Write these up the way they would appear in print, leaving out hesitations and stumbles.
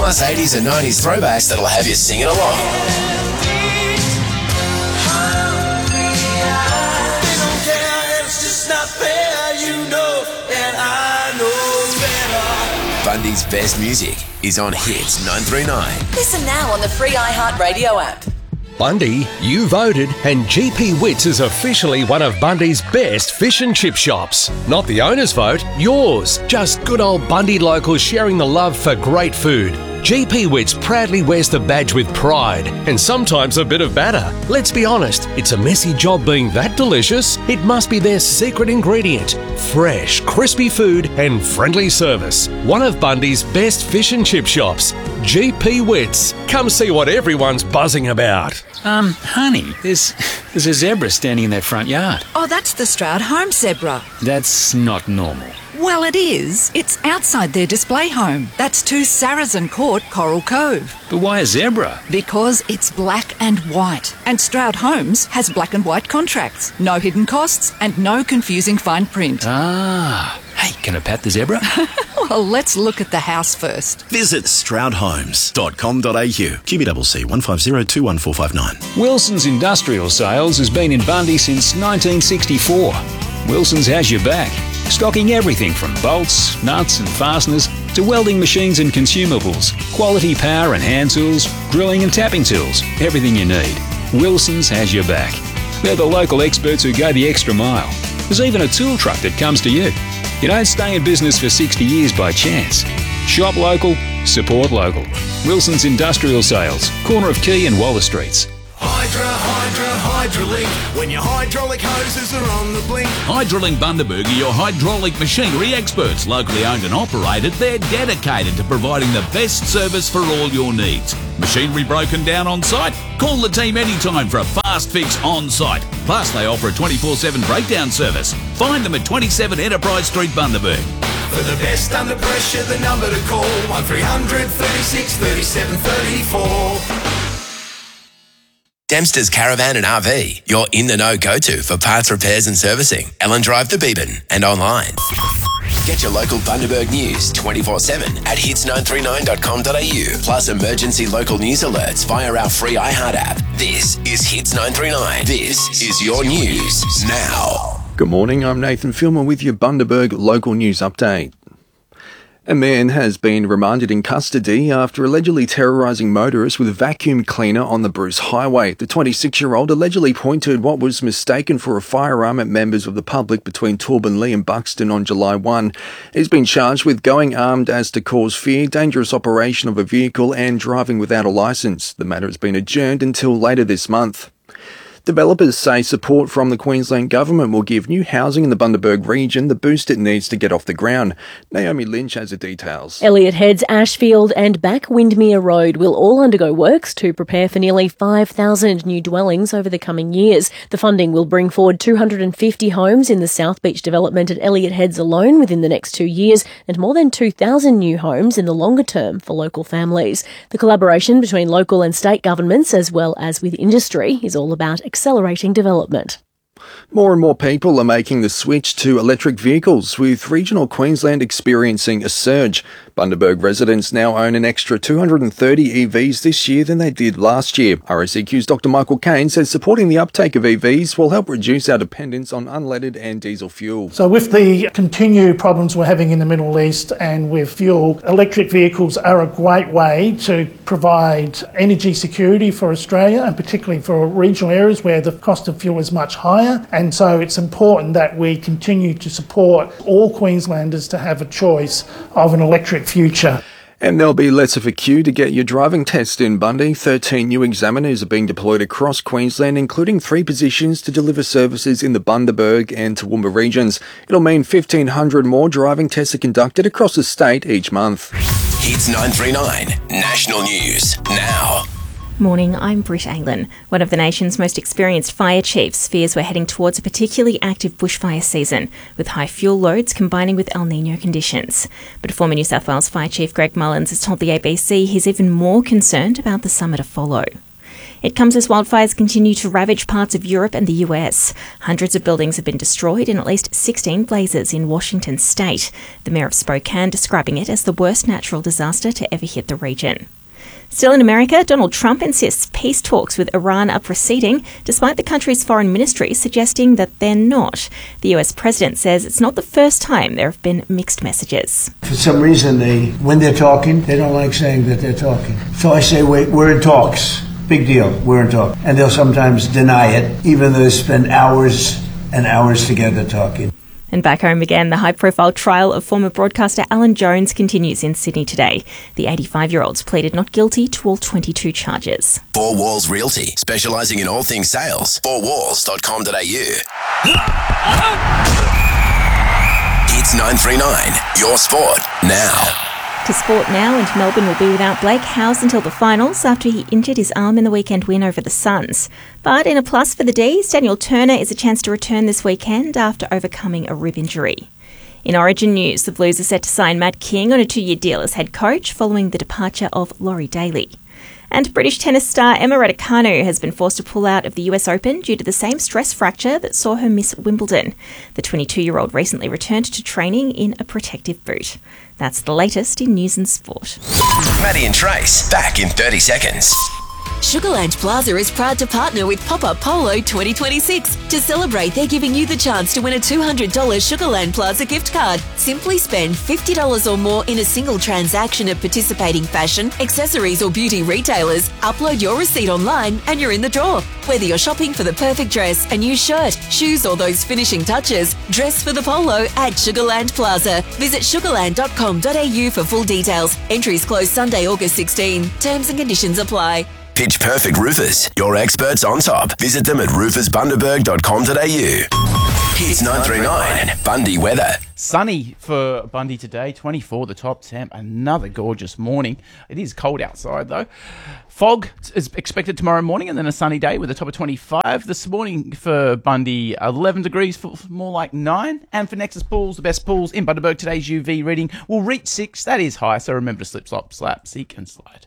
plus 80s and 90s throwbacks that'll have you singing along. Bundy's best music is on Hits 939. Listen now on the free iHeartRadio app. Bundy, you voted, and GP Wits is officially one of Bundy's best fish and chip shops. Not the owner's vote, yours. Just good old Bundy locals sharing the love for great food. GP Wits proudly wears the badge with pride, and sometimes a bit of batter. Let's be honest, it's a messy job being that delicious. It must be their secret ingredient. Fresh, crispy food and friendly service. One of Bundy's best fish and chip shops. GP Wits. Come see what everyone's buzzing about. Honey, there's a zebra standing in that front yard. Oh, that's the Stroud home zebra. That's not normal. Well, it is. It's outside their display home. That's 2 Saracen Court, Coral Cove. But why a zebra? Because it's black and white. And Stroud Homes has black and white contracts. No hidden costs and no confusing fine print. Ah. Hey, can I pat the zebra? Well, let's look at the house first. Visit stroudhomes.com.au. QBCC 150 Wilson's Industrial Sales has been in Bundy since 1964. Wilson's has your back, stocking everything from bolts, nuts and fasteners to welding machines and consumables, quality power and hand tools, drilling and tapping tools, everything you need. Wilson's has your back. They're the local experts who go the extra mile. There's even a tool truck that comes to you. You don't stay in business for 60 years by chance. Shop local, support local. Wilson's Industrial Sales, corner of Quay and Waller Streets. Hydralink. When your hydraulic hoses are on the blink. Hydralink Bundaberg are your hydraulic machinery experts. Locally owned and operated, they're dedicated to providing the best service for all your needs. Machinery broken down on site? Call the team anytime for a fast fix on site. Plus, they offer a 24/7 breakdown service. Find them at 27 Enterprise Street, Bundaberg. For the best under pressure, the number to call 1300 36 37 34. Dempster's Caravan and RV, your in-the-know go-to for parts repairs and servicing. Ellen Drive to Beeban and online. Get your local Bundaberg news 24/7 at hits939.com.au. Plus emergency local news alerts via our free iHeart app. This is Hits 939. This is your news now. Good morning, I'm Nathan Filmer with your Bundaberg local news update. A man has been remanded in custody after allegedly terrorising motorists with a vacuum cleaner on the Bruce Highway. The 26-year-old allegedly pointed what was mistaken for a firearm at members of the public between Torbanlea and Buxton on July 1. He's been charged with going armed as to cause fear, dangerous operation of a vehicle and driving without a licence. The matter has been adjourned until later this month. Developers say support from the Queensland Government will give new housing in the Bundaberg region the boost it needs to get off the ground. Naomi Lynch has the details. Elliott Heads, Ashfield and Back Windmere Road will all undergo works to prepare for nearly 5,000 new dwellings over the coming years. The funding will bring forward 250 homes in the South Beach development at Elliott Heads alone within the next 2 years and more than 2,000 new homes in the longer term for local families. The collaboration between local and state governments as well as with industry is all about accelerating development. More and more people are making the switch to electric vehicles, with regional Queensland experiencing a surge. Bundaberg residents now own an extra 230 EVs this year than they did last year. RSEQ's Dr. Michael Kane says supporting the uptake of EVs will help reduce our dependence on unleaded and diesel fuel. So with the continued problems we're having in the Middle East and with fuel, electric vehicles are a great way to provide energy security for Australia, and particularly for regional areas where the cost of fuel is much higher. And so it's important that we continue to support all Queenslanders to have a choice of an electric future. And there'll be less of a queue to get your driving test in Bundy. 13 new examiners are being deployed across Queensland, including 3 positions to deliver services in the Bundaberg and Toowoomba regions. It'll mean 1,500 more driving tests are conducted across the state each month. Hits 939 National News now. Morning, I'm Britt Aylan. One of the nation's most experienced fire chiefs fears we're heading towards a particularly active bushfire season, with high fuel loads combining with El Niño conditions. But former New South Wales Fire Chief Greg Mullins has told the ABC he's even more concerned about the summer to follow. It comes as wildfires continue to ravage parts of Europe and the US. Hundreds of buildings have been destroyed in at least 16 blazes in Washington state. The mayor of Spokane describing it as the worst natural disaster to ever hit the region. Still in America, Donald Trump insists peace talks with Iran are proceeding, despite the country's foreign ministry suggesting that they're not. The US president says it's not the first time there have been mixed messages. For some reason, when they're talking, they don't like saying that they're talking. So I say, wait, we're in talks. Big deal, we're in talks. And they'll sometimes deny it, even though they spend hours and hours together talking. And back home again, the high-profile trial of former broadcaster Alan Jones continues in Sydney today. The 85-year-old pleaded not guilty to all 22 charges. 4 Walls Realty, specialising in all things sales. 4walls.com.au. Hits 939, your sport now. To sport now, and Melbourne will be without Blake Howes until the finals after he injured his arm in the weekend win over the Suns. But in a plus for the D's, Daniel Turner is a chance to return this weekend after overcoming a rib injury. In Origin news, the Blues are set to sign Matt King on a 2-year deal as head coach following the departure of Laurie Daly. And British tennis star Emma Raducanu has been forced to pull out of the US Open due to the same stress fracture that saw her miss Wimbledon. The 22-year-old recently returned to training in a protective boot. That's the latest in news and sport. Maddie and Trace, back in 30 seconds. Sugarland Plaza is proud to partner with Pop-Up Polo 2026. To celebrate, they're giving you the chance to win a $200 Sugarland Plaza gift card. Simply spend $50 or more in a single transaction at participating fashion, accessories or beauty retailers. Upload your receipt online and you're in the draw. Whether you're shopping for the perfect dress, a new shirt, shoes or those finishing touches, dress for the polo at Sugarland Plaza. Visit sugarland.com.au for full details. Entries close Sunday, August 16. Terms and conditions apply. Pitch Perfect Roofers, your experts on top. Visit them at roofersbundaberg.com.au. Hits 939, Bundy weather. Sunny for Bundy today, 24 the top temp. Another gorgeous morning. It is cold outside though. Fog is expected tomorrow morning and then a sunny day with a top of 25. This morning for Bundy, 11 degrees, more like 9. And for Nexus Pools, the best pools in Bundaberg, today's UV reading will reach 6. That is high, so remember to slip, slop, slap, seek and slide.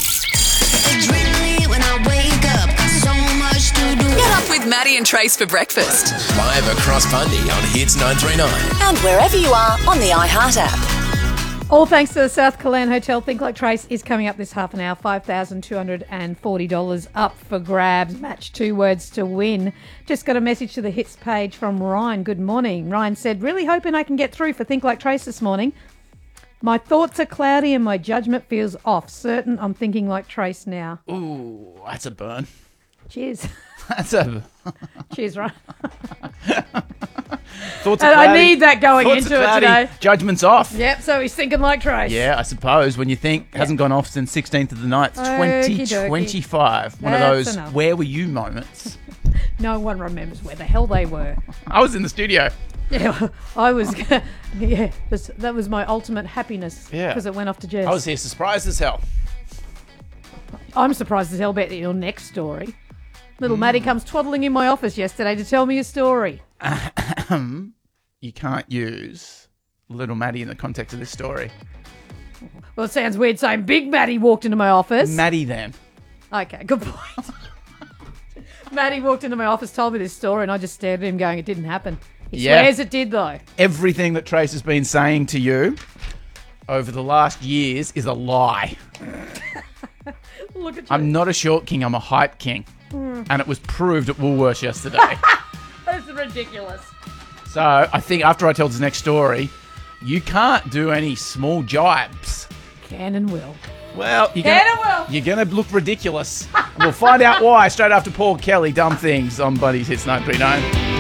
When I wake up, so much to do. Get up with Maddie and Trace for breakfast. Live across Bundy on Hits 939. And wherever you are on the iHeart app. All thanks to the South Killeen Hotel. Think Like Trace is coming up this half an hour. $5,240 up for grabs. Match 2 words to win. Just got a message to the hits page from Ryan. Good morning. Ryan said, really hoping I can get through for Think Like Trace this morning. My thoughts are cloudy and my judgment feels off. Certain I'm thinking like Trace now. Ooh, that's a burn. Cheers. That's a... Cheers, Ryan. Thoughts are and cloudy. I need that going Thoughts into are it cloudy. today. Judgment's off. Yep, so he's thinking like Trace. Yeah, I suppose when you think hasn't gone off since 16th of the 9th, 2025. One of those enough. where were you moments. No one remembers where the hell they were. I was in the studio. Yeah, I was. Yeah, that was my ultimate happiness. Yeah, because it went off to Jess. I was here surprised as hell. I'm surprised as hell about your next story. Little Maddie comes twaddling in my office yesterday to tell me a story. You can't use little Maddie in the context of this story. Well, it sounds weird saying Big Maddie walked into my office. Maddie then. Okay, good point. Maddie walked into my office, told me this story, and I just stared at him going, it didn't happen. He swears it did, though. Everything that Trace has been saying to you over the last years is a lie. Look at you. I'm not a short king, I'm a hype king. And it was proved at Woolworths yesterday. That's ridiculous. So I think after I tell this next story, you can't do any small jibes. Can and will. Well, you're will. going to look ridiculous. We'll find out why straight after Paul Kelly, Dumb Things on Buddy's Hits 939.